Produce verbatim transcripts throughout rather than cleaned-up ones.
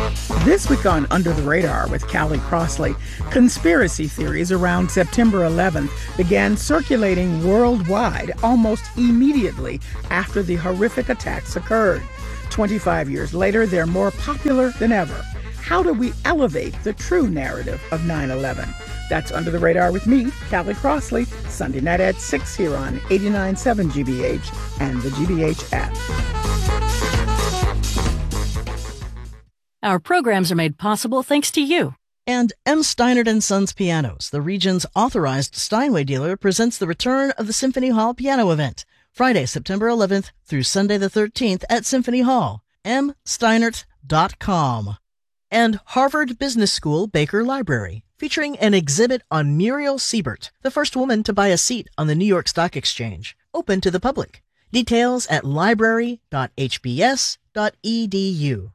This week on Under the Radar with Callie Crossley, conspiracy theories around September eleventh began circulating worldwide almost immediately after the horrific attacks occurred. twenty-five years later, they're more popular than ever. How do we elevate the true narrative of nine eleven? That's Under the Radar with me, Callie Crossley, Sunday night at six here on eighty-nine point seven G B H and the G B H app. Our programs are made possible thanks to you. And M. Steinert and Sons Pianos, the region's authorized Steinway dealer, presents the return of the Symphony Hall Piano Event, Friday, September eleventh through Sunday the thirteenth at Symphony Hall, m steinert dot com. And Harvard Business School Baker Library, featuring an exhibit on Muriel Siebert, the first woman to buy a seat on the New York Stock Exchange, open to the public. Details at library dot h b s dot e d u.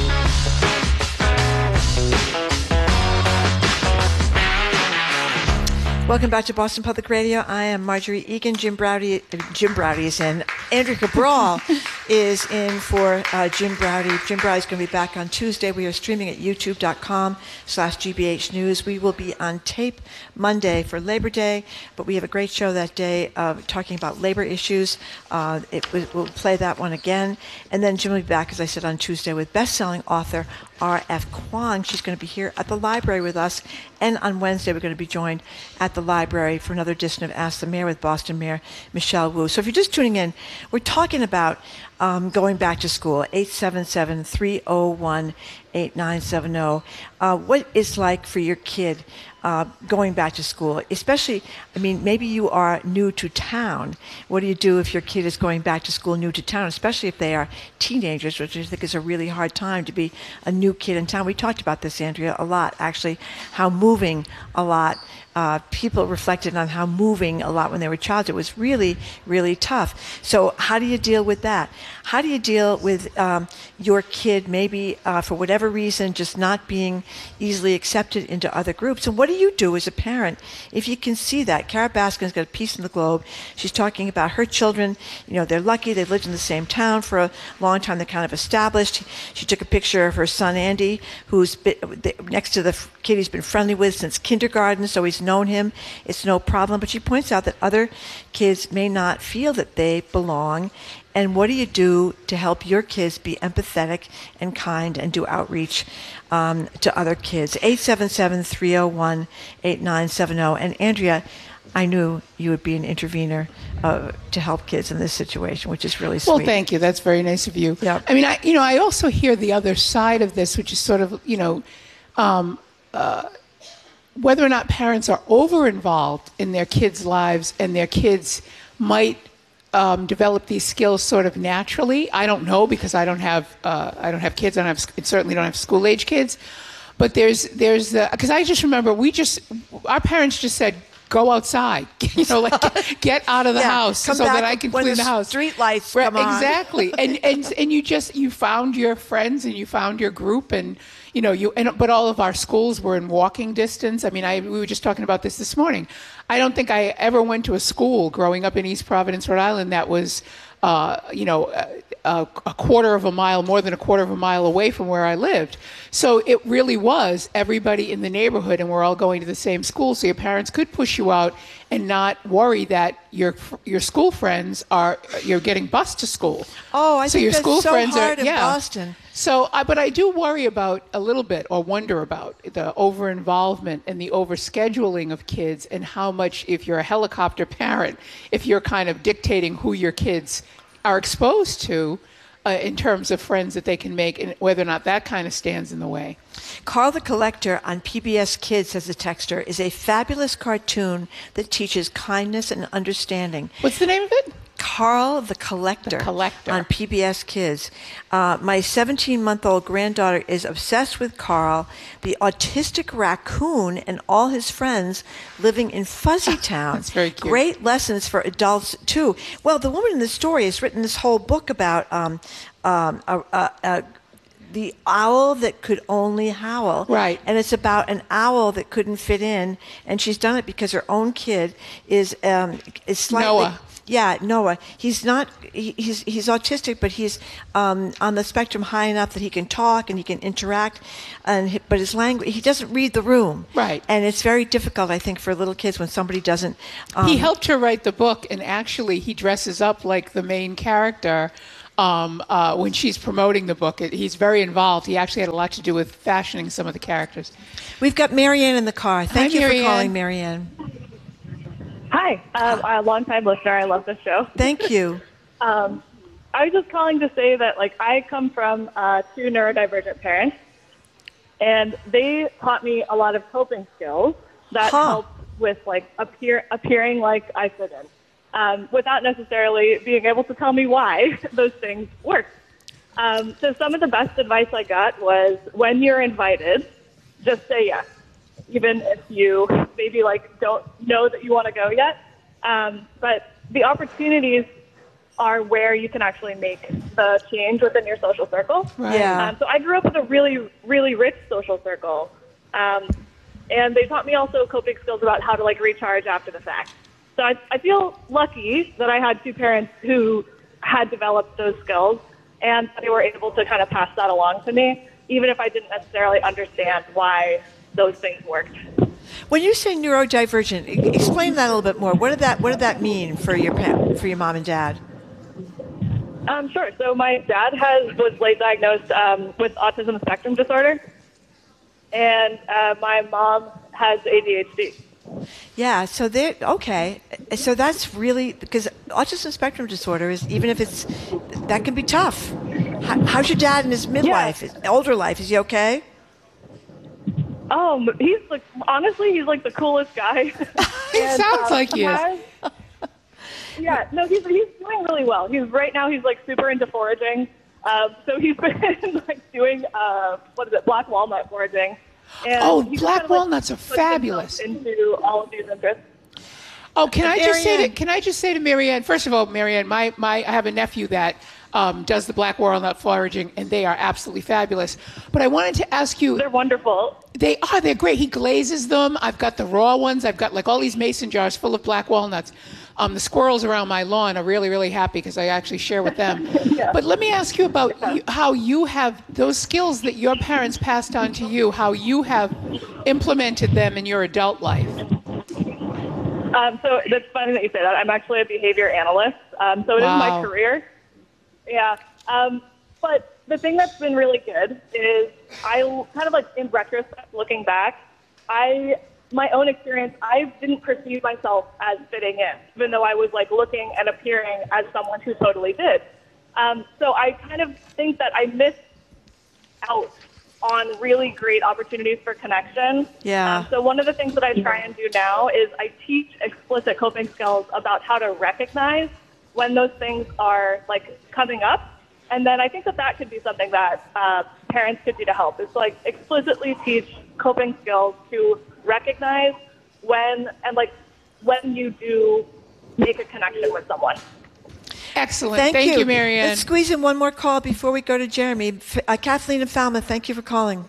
Welcome back to Boston Public Radio. I am Marjorie Egan. Jim Braude, Jim Braude is in. Andrea Cabral is in for uh, Jim Braude. Jim Braude is going to be back on Tuesday. We are streaming at youtube dot com slash G B H News. We will be on tape Monday for Labor Day, but we have a great show that day uh, talking about labor issues. Uh, it, we'll play that one again. And then Jim will be back, as I said, on Tuesday with best-selling author R F Kuang. She's going to be here at the library with us. And on Wednesday, we're going to be joined at the library for another edition of Ask the Mayor with Boston Mayor Michelle Wu. So if you're just tuning in, we're talking about um, going back to school, eight seven seven, three oh one, eight nine seven oh. Uh, what it's like for your kid uh, going back to school, especially, I mean, maybe you are new to town. What do you do if your kid is going back to school new to town, especially if they are teenagers, which I think is a really hard time to be a new kid in town. We talked about this, Andrea, a lot, actually, how moving a lot. Uh, people reflected on how moving a lot when they were child. It was really, really tough. So how do you deal with that? How do you deal with um, your kid maybe uh, for whatever reason just not being easily accepted into other groups? And what do you do as a parent if you can see that? Kara Baskin's got a piece in the Globe. She's talking about her children. You know, they're lucky. They've lived in the same town for a long time. They're kind of established. She took a picture of her son, Andy, who's been, next to the kid he's been friendly with since kindergarten, so he's known him. It's no problem. But she points out that other kids may not feel that they belong. And what do you do to help your kids be empathetic and kind and do outreach um, to other kids? eight seven seven, three oh one, eight nine seven oh. And Andrea, I knew you would be an intervener uh, to help kids in this situation, which is really sweet. Well, thank you. That's very nice of you. Yep. I mean, I, you know, I also hear the other side of this, which is sort of, you know, um, uh, whether or not parents are over-involved in their kids' lives and their kids might um, develop these skills sort of naturally. I don't know because I don't have uh, I don't have kids. I don't have certainly don't have school-age kids. But there's there's because I just remember we just our parents just said, go outside, you know, like get out of the yeah, house so that I can clean the house. Street lights right, come on. Exactly, and and and you just you found your friends and you found your group and you know you and but all of our schools were in walking distance. I mean, I we were just talking about this this morning. I don't think I ever went to a school growing up in East Providence, Rhode Island, that was uh, you know. Uh, A, a quarter of a mile, more than a quarter of a mile away from where I lived. So it really was everybody in the neighborhood, and we're all going to the same school. So your parents could push you out and not worry that your your school friends are you're getting bused to school. Oh, I so think your that's school so friends hard are, in yeah. Boston. So, I, but I do worry about a little bit, or wonder about the over-involvement and the over-scheduling of kids, and how much, if you're a helicopter parent, if you're kind of dictating who your kids are exposed to uh, in terms of friends that they can make, and whether or not that kind of stands in the way. Carl the Collector on P B S Kids, says the texter, is a fabulous cartoon that teaches kindness and understanding. What's the name of it? Carl the Collector, the Collector. on P B S Kids. Uh, my seventeen-month-old granddaughter is obsessed with Carl, the autistic raccoon, and all his friends living in Fuzzy Town. That's very cute. Great lessons for adults, too. Well, the woman in the story has written this whole book about um, um, a, a, a the owl that could only howl. Right. And it's about an owl that couldn't fit in, and she's done it because her own kid is um, is slightly. Noah. Yeah, Noah. He's not. He, he's he's autistic, but he's um, on the spectrum high enough that he can talk and he can interact, and he, but his language, he doesn't read the room. Right. And it's very difficult, I think, for little kids when somebody doesn't. Um, He helped her write the book, and actually, he dresses up like the main character um, uh, when she's promoting the book. It, he's very involved. He actually had a lot to do with fashioning some of the characters. We've got Marianne in the car. Thank Hi, you Marianne. for calling, Marianne. Hi, um, I'm a long-time listener. I love this show. Thank you. Um, I was just calling to say that, like, I come from uh, two neurodivergent parents, and they taught me a lot of coping skills that Huh. help with, like, appear appearing like I fit in, um, without necessarily being able to tell me why those things work. Um, so some of the best advice I got was, when you're invited, just say yes, even if you maybe like don't know that you want to go yet. Um, but the opportunities are where you can actually make the change within your social circle. Right. Yeah. Um, so I grew up with a really, really rich social circle. Um, and they taught me also coping skills about how to like recharge after the fact. So I, I feel lucky that I had two parents who had developed those skills, and they were able to kind of pass that along to me, even if I didn't necessarily understand why those things worked. When you say neurodivergent, e- explain that a little bit more. What did that What did that mean for your pa- for your mom and dad? Um, sure. So my dad has was late diagnosed um, with autism spectrum disorder, and uh, my mom has A D H D. Yeah. So they okay. So that's really because autism spectrum disorder is, even if it's, that can be tough. How, how's your dad in his midlife, his older life? Is he okay? Um, he's like, honestly, he's like the coolest guy. He And, sounds um, like he is. has- Yeah, no, he's he's doing really well. He's right now he's like super into foraging. Um, so he's been like doing uh, what is it, black walnut foraging. And Oh, he's black kind of, like, walnuts are put himself fabulous. Into all of these interests. Oh, can I just say to Marianne. can I just say to Marianne? First of all, Marianne, my, my I have a nephew that um, does the black walnut foraging, and they are absolutely fabulous. But I wanted to ask you, They're wonderful. they are they're great. He glazes them. I've got the raw ones. I've got like all these mason jars full of black walnuts. Um, the squirrels around my lawn are really really happy because I actually share with them. But let me ask you about you, how you have those skills that your parents passed on to you. How you have implemented them in your adult life. Um, so that's funny that you say that. I'm actually a behavior analyst. Um, so it is Wow. my career. Yeah. Um, but the thing that's been really good is I kind of like in retrospect, looking back, I, my own experience, I didn't perceive myself as fitting in, even though I was like looking and appearing as someone who totally did. Um, so I kind of think that I missed out on really great opportunities for connection. Yeah. Um, so one of the things that I try and do now is I teach explicit coping skills about how to recognize when those things are like coming up. And then I think that that could be something that uh, parents could do to help. It's like explicitly teach coping skills to recognize when and like when you do make a connection with someone. Excellent. Thank, Thank you, you, Marianne. Let's squeeze in one more call before we go to Jeremy. F- Uh, Kathleen and Falmouth, thank you for calling.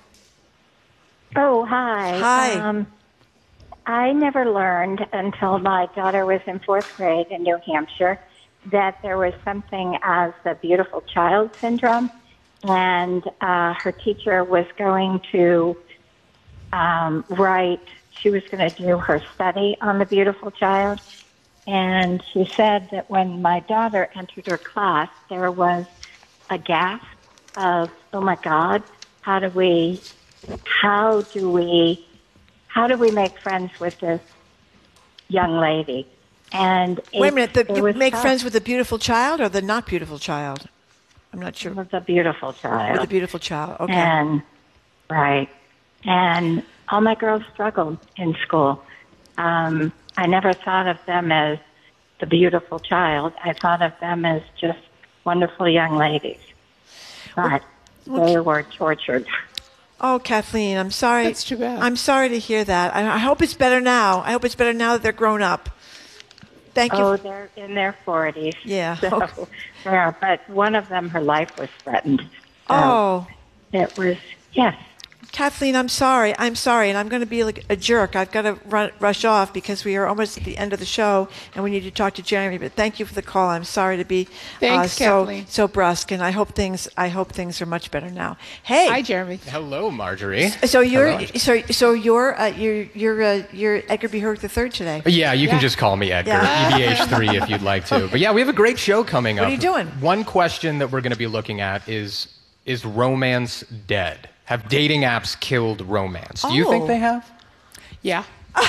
Oh, hi. Hi. Um, I never learned until my daughter was in fourth grade in New Hampshire that there was something as the beautiful child syndrome, and uh, her teacher was going to um, write, she was going to do her study on the beautiful child, and she said that when my daughter entered her class, there was a gasp of, oh my God, how do we, how do we, how do we make friends with this young lady? And Wait a it- minute, the, it you was make tough. friends with the beautiful child or the not beautiful child? I'm not sure. With a beautiful child. With the beautiful child, okay. And, right. And all my girls struggled in school. Um, I never thought of them as the beautiful child. I thought of them as just wonderful young ladies. But well, they were tortured. Oh, Kathleen, I'm sorry. That's too bad. I'm sorry to hear that. I, I hope it's better now. I hope it's better now that they're grown up. Thank you. Oh, they're in their forties. Yeah, So, okay. yeah, but one of them, her life was threatened. So, Oh, it was, yes. Kathleen, I'm sorry. I'm sorry, and I'm going to be like a jerk. I've got to run, rush off because we are almost at the end of the show, and we need to talk to Jeremy. But thank you for the call. I'm sorry to be Thanks, uh, so Kathleen. so brusque, and I hope things I hope things are much better now. Hey, Hi, Jeremy. Hello, Marjorie. So you're Hello. so so you're uh, you're you're uh, you're Edgar B. Hurd the third today. Yeah, you Yeah. can just call me Edgar, Yeah. E B H three if you'd like to. But yeah, we have a great show coming What up. are you doing? One question that we're going to be looking at is, is romance dead? Have dating apps killed romance? Do you think Oh. they have? Yeah.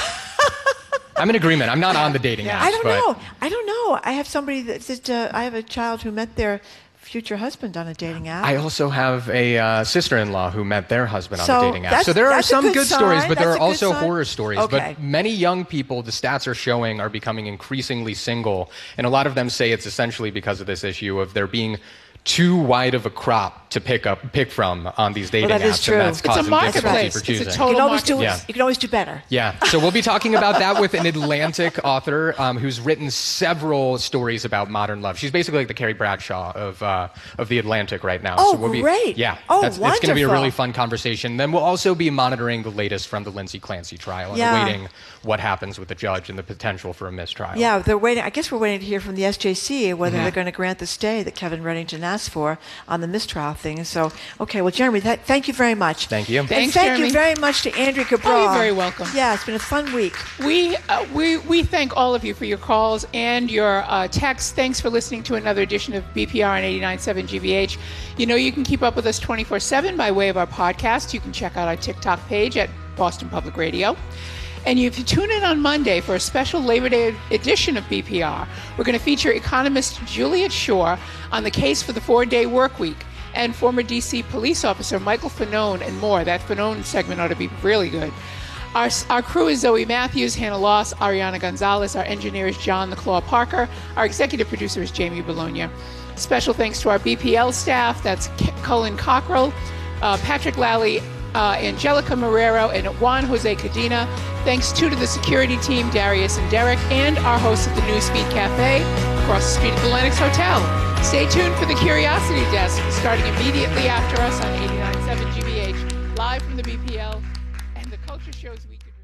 I'm in agreement. I'm not on the dating apps. I don't but know. I don't know. I have somebody that, that uh, I have a child who met their future husband on a dating app. I also have a uh, sister-in-law who met their husband So on a dating app. that's- So there are that's a some good good sign. stories, but there That's are a good also sign. horror stories. Okay. But many young people, the stats are showing, are becoming increasingly single. And a lot of them say it's essentially because of this issue of there being too wide of a crop to pick up, pick from on these dating that apps, is true. and that's It's a causing difficulty marketplace. for It's a choosing. total- you can always do Yeah. you can always do better. Yeah, so we'll be talking about that with an Atlantic author um, who's written several stories about modern love. She's basically like the Carrie Bradshaw of uh, of the Atlantic right now. Oh, so we'll be, great. Yeah, Oh, that's, it's going to be a wonderful. really fun conversation. Then we'll also be monitoring the latest from the Lindsay Clancy trial and Yeah. awaiting what happens with the judge and the potential for a mistrial. Yeah, they're waiting. I guess we're waiting to hear from the S J C whether Mhm. they're going to grant the stay that Kevin Reddington asked for on the mistrial thing. And so, okay, well, Jeremy, that, thank you very much. Thank you. And Thanks, thank Jeremy. you very much to Andrea Cabral. Oh, you're very welcome. Yeah, it's been a fun week. We, uh, we, we thank all of you for your calls and your uh, texts. Thanks for listening to another edition of B P R on eighty-nine point seven G B H. You know, you can keep up with us twenty-four seven by way of our podcast. You can check out our TikTok page at Boston Public Radio. And if you tune in on Monday for a special Labor Day edition of B P R, we're going to feature economist Juliet Shore on the case for the four-day work week, and former D C police officer Michael Fanone and more. That Fanone segment ought to be really good. Our, our crew is Zoe Matthews, Hannah Loss, Ariana Gonzalez. Our engineer is John the Claw Parker. Our executive producer is Jamie Bologna. Special thanks to our B P L staff. That's K- Cullen Cockrell, uh, Patrick Lally, uh, Angelica Marrero, and Juan Jose Cadena. Thanks too to the security team, Darius and Derek, and our hosts at the Newsfeed Cafe across the street at the Lennox Hotel. Stay tuned for the Curiosity Desk, starting immediately after us on eighty-nine point seven G B H, live from the B P L and the culture shows we could.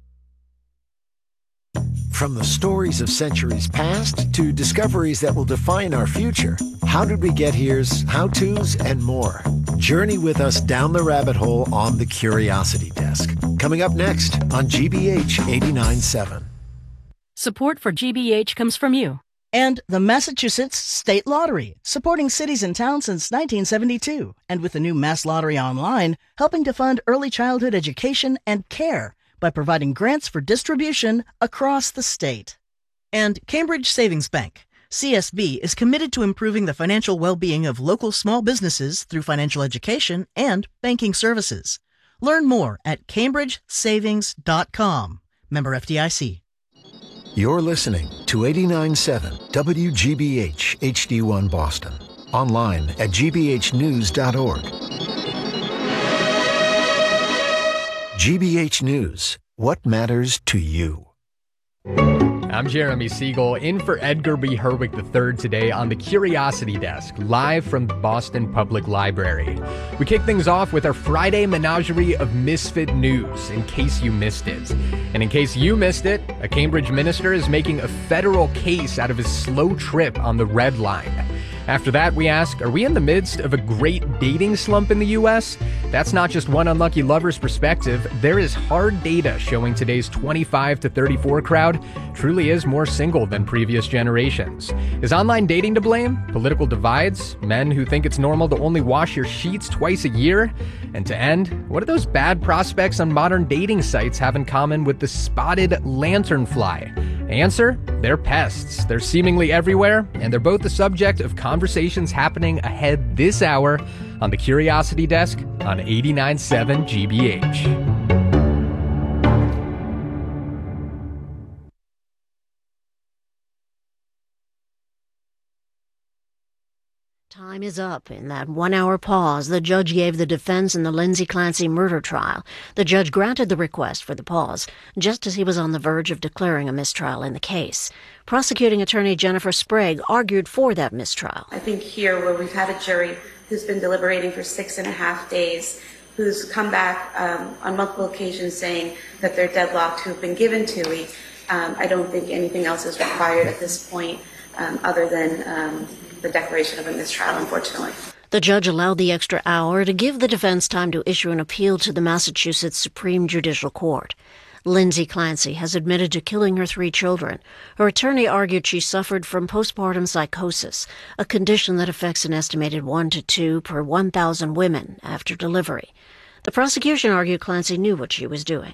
From the stories of centuries past to discoveries that will define our future, How Did We Get Here's how-tos and more. Journey with us down the rabbit hole on the Curiosity Desk. Coming up next on G B H eighty-nine point seven. Support for G B H comes from you. And the Massachusetts State Lottery, supporting cities and towns since nineteen seventy-two. And with the new Mass Lottery Online, helping to fund early childhood education and care by providing grants for distribution across the state. And Cambridge Savings Bank. C S B is committed to improving the financial well-being of local small businesses through financial education and banking services. Learn more at cambridge savings dot com. Member F D I C. You're listening to eighty-nine point seven W G B H H D one Boston. Online at g b h news dot org. G B H News. What matters to you? I'm Jeremy Siegel, in for Edgar B. Herwick the third today on the Curiosity Desk, live from the Boston Public Library. We kick things off with our Friday menagerie of misfit news, in case you missed it. And in case you missed it, a Cambridge minister is making a federal case out of his slow trip on the Red Line. After that, we ask, are we in the midst of a great dating slump in the U S? That's not just one unlucky lover's perspective. There is hard data showing today's twenty-five to thirty-four crowd truly is more single than previous generations. Is online dating to blame? Political divides? Men who think it's normal to only wash your sheets twice a year? And to end, what do those bad prospects on modern dating sites have in common with the spotted lanternfly? Answer, they're pests. They're seemingly everywhere, and they're both the subject of conversations happening ahead this hour on the Curiosity Desk on eighty-nine point seven G B H. Time is up. In that one-hour pause, the judge gave the defense in the Lindsay Clancy murder trial. The judge granted the request for the pause, just as he was on the verge of declaring a mistrial in the case. Prosecuting attorney Jennifer Sprague argued for that mistrial. I think here, where we've had a jury who's been deliberating for six and a half days, who's come back um, on multiple occasions saying that they're deadlocked, who've been given two weeks. Um, I don't think anything else is required at this point um, other than um, the declaration of a mistrial, unfortunately. The judge allowed the extra hour to give the defense time to issue an appeal to the Massachusetts Supreme Judicial Court. Lindsay Clancy has admitted to killing her three children. Her attorney argued she suffered from postpartum psychosis, a condition that affects an estimated one to two per one thousand women after delivery. The prosecution argued Clancy knew what she was doing.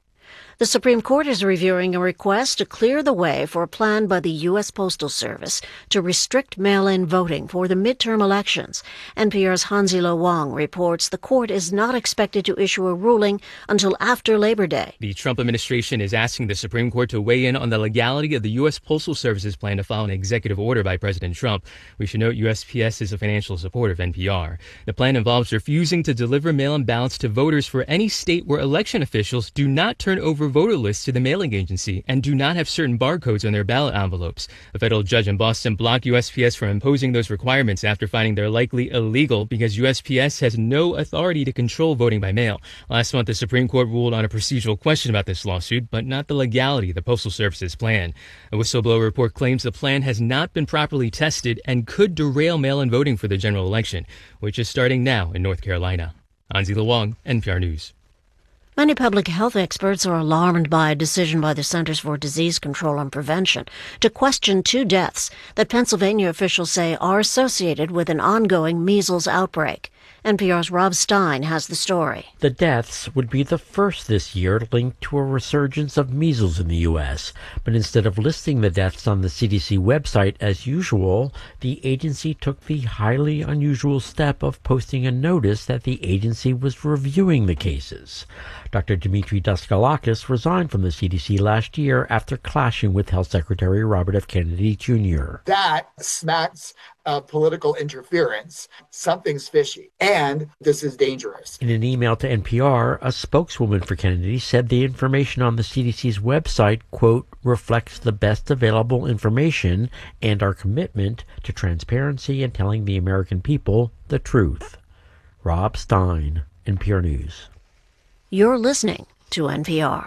The Supreme Court is reviewing a request to clear the way for a plan by the U S Postal Service to restrict mail-in voting for the midterm elections. N P R's Hanzilo Wang reports the court is not expected to issue a ruling until after Labor Day. The Trump administration is asking the Supreme Court to weigh in on the legality of the U S Postal Service's plan to file an executive order by President Trump. We should note U S P S is a financial supporter of N P R. The plan involves refusing to deliver mail-in ballots to voters for any state where election officials do not turn over voter lists to the mailing agency and do not have certain barcodes on their ballot envelopes. A federal judge in Boston blocked U S P S from imposing those requirements after finding they're likely illegal because U S P S has no authority to control voting by mail. Last month, the Supreme Court ruled on a procedural question about this lawsuit, but not the legality of the Postal Service's plan. A whistleblower report claims the plan has not been properly tested and could derail mail-in voting for the general election, which is starting now in North Carolina. Hanzilo Wang, N P R News. Many public health experts are alarmed by a decision by the Centers for Disease Control and Prevention to question two deaths that Pennsylvania officials say are associated with an ongoing measles outbreak. N P R's Rob Stein has the story. The deaths would be the first this year linked to a resurgence of measles in the U S, but instead of listing the deaths on the C D C website as usual, the agency took the highly unusual step of posting a notice that the agency was reviewing the cases. Doctor Dimitri Daskalakis resigned from the C D C last year after clashing with Health Secretary Robert F. Kennedy Junior That smacks of political interference. Something's fishy, and this is dangerous. In an email to N P R, a spokeswoman for Kennedy said the information on the C D C's website, quote, reflects the best available information and our commitment to transparency and telling the American people the truth. Rob Stein, N P R News. You're listening to N P R.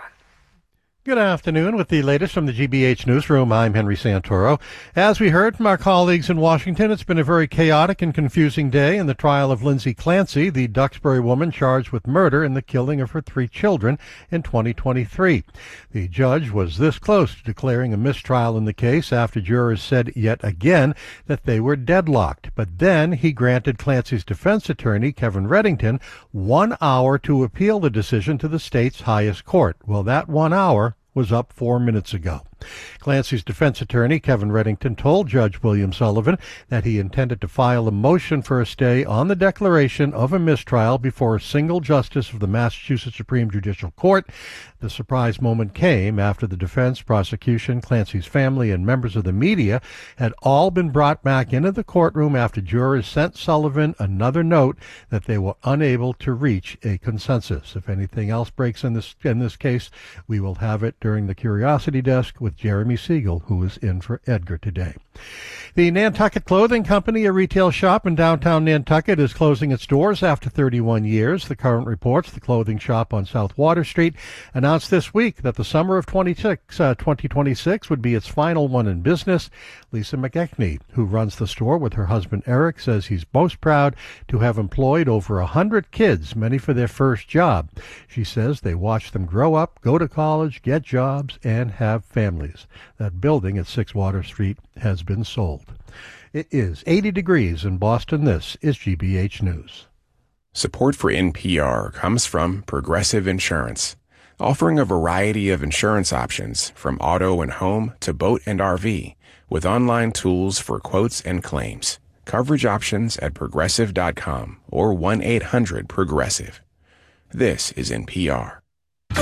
Good afternoon. With the latest from the G B H Newsroom, I'm Henry Santoro. As we heard from our colleagues in Washington, it's been a very chaotic and confusing day in the trial of Lindsay Clancy, the Duxbury woman charged with murder in the killing of her three children in twenty twenty-three. The judge was this close to declaring a mistrial in the case after jurors said yet again that they were deadlocked. But then he granted Clancy's defense attorney, Kevin Reddington, one hour to appeal the decision to the state's highest court. Well, that one hour was up four minutes ago. Clancy's defense attorney, Kevin Reddington, told Judge William Sullivan that he intended to file a motion for a stay on the declaration of a mistrial before a single justice of the Massachusetts Supreme Judicial Court. The surprise moment came after the defense, prosecution, Clancy's family, and members of the media had all been brought back into the courtroom after jurors sent Sullivan another note that they were unable to reach a consensus. If anything else breaks in this in this case, we will have it during the Curiosity Desk with Jeremy Siegel, who is in for Edgar today. The Nantucket Clothing Company, a retail shop in downtown Nantucket, is closing its doors after thirty-one years. The Current reports the clothing shop on South Water Street announced this week that the summer of twenty twenty-six would be its final one in business. Lisa McEachnie, who runs the store with her husband Eric, says he's most proud to have employed over a hundred kids, many for their first job. She says they watch them grow up, go to college, get jobs, and have families. That building at six Water Street has been sold. It is eighty degrees in Boston. This is G B H News. Support for N P R comes from Progressive Insurance, offering a variety of insurance options from auto and home to boat and R V, with online tools for quotes and claims. Coverage options at progressive dot com or one eight hundred progressive. This is N P R.